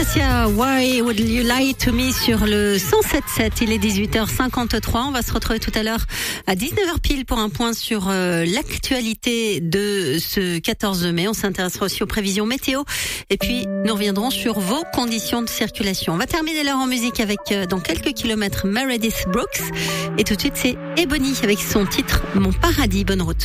Anastasia, Why Would You Lie to Me sur le 107.7. Il est 18h53. On va se retrouver tout à l'heure à 19h pile pour un point sur l'actualité de ce 14 mai. On s'intéressera aussi aux prévisions météo. Et puis, nous reviendrons sur vos conditions de circulation. On va terminer l'heure en musique avec, dans quelques kilomètres, Meredith Brooks. Et tout de suite, c'est Ebony avec son titre Mon Paradis. Bonne route.